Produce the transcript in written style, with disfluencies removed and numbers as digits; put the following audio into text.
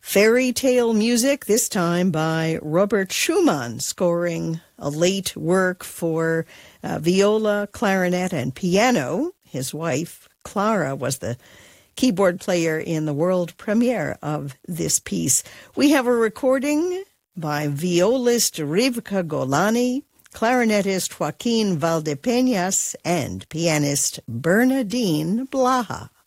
Fairy tale music, this time by Robert Schumann, scoring a late work for viola, clarinet, and piano. His wife, Clara, was the keyboard player in the world premiere of this piece. We have a recording by violist Rivka Golani, clarinetist Joaquin Valdepeñas, and pianist Bernardine Blaha.